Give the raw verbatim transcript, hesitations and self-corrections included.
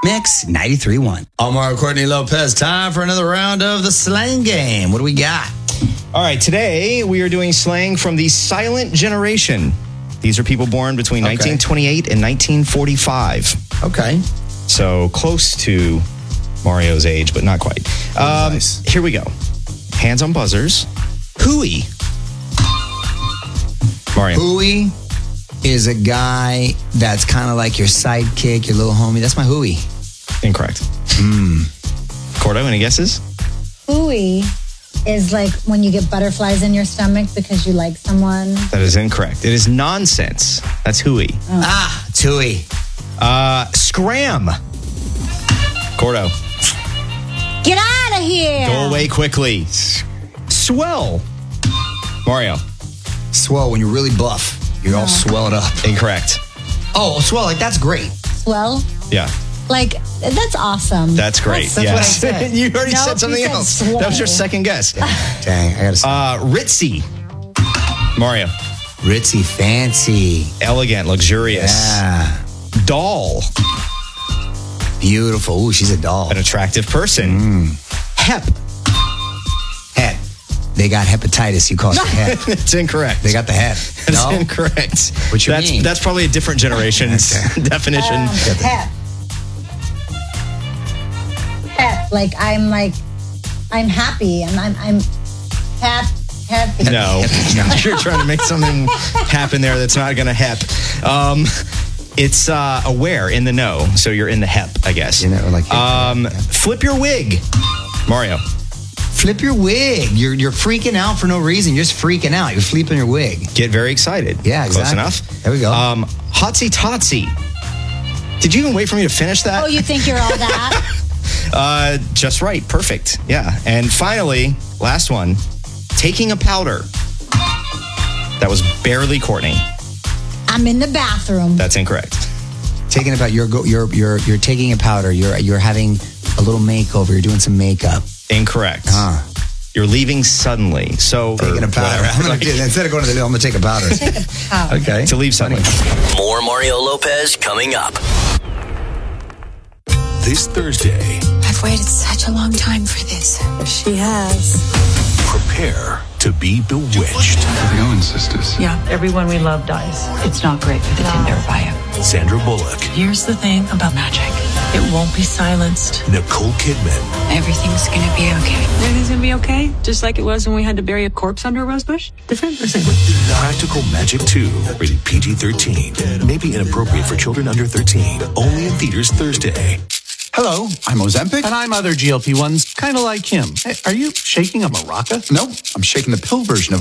Mix ninety-three point one. Omar Courtney Lopez. Time for another round of the slang game. What do we got? All right, today we are doing slang from the silent generation. These are people born between Okay. nineteen twenty-eight and nineteen forty-five. Okay. So close to Mario's age, but not quite. Um, Nice. Here we go. Hands on buzzers. Hooey. Mario. Hooey is a guy that's kind of like your sidekick, your little homie. That's my hooey. Incorrect. Hmm. Cordo, any guesses? Hooey is like when you get butterflies in your stomach because you like someone. That is incorrect. It is nonsense. That's hooey. Ah, it's hooey. Uh, scram. Cordo. Get out of here! Go away quickly. Swell. Mario. Swell, when you're really buff, you're all swelled up. Incorrect. Oh, swell, like that's great. Swell? Yeah. Like, that's awesome. That's great. That's what I yes. said. You already Nope, said something you said else. swell. That was your second guess. Dang, I gotta Uh, ritzy. Mario. Ritzy, fancy. Elegant, luxurious. Yeah. Doll. Beautiful. Ooh, she's a doll. An attractive person. Hep. Hep. They got hepatitis. You call it hep. That's incorrect. They got the hep. That's No? incorrect. What you that's, mean? That's probably a different generation's definition. Um, pep. Pep. Like, I'm like, I'm happy. I'm, I'm, I'm pep, happy. No. You're trying to make something happen there that's not going to hep. Um, it's uh, aware, in the know. So you're in the hep, I guess. You know, like um, flip your wig. Mario. flip your wig. You're you're freaking out for no reason. You're just freaking out. You're flipping your wig. Get very excited. Yeah, exactly. Close enough. There we go. Um, Hotsy Totsy. Did you even wait for me to finish that? Oh, you think you're all that? Uh, just right. Perfect. Yeah. And finally, last one, taking a powder. That was barely Courtney. I'm in the bathroom. That's incorrect. Taking about you're go, you're you're you're taking a powder. You're you're having a little makeover. You're doing some makeup. Incorrect. Huh. You're leaving suddenly. So Taking a powder. I'm gonna do, instead of going to the loo, I'm gonna take a powder. Powder. Okay. to leave suddenly. More Mario Lopez coming up. This Thursday, I've waited such a long time for this. She has. prepare to be bewitched. The Owen sisters. Yeah, everyone we love dies. It's not great for the Tinder bio. Sandra Bullock, Here's the thing about magic. It won't be silenced. Nicole Kidman, Everything's gonna be okay. Everything's gonna be okay? Just like it was when we had to bury a corpse under a rose bush? Different or same? Practical Magic two, rated P G thirteen. May be inappropriate for children under thirteen. Only in theaters Thursday. Hello, I'm Ozempic. And I'm other G L P ones, kind of like him. Hey, are you shaking a maraca? Nope, I'm shaking the pill version of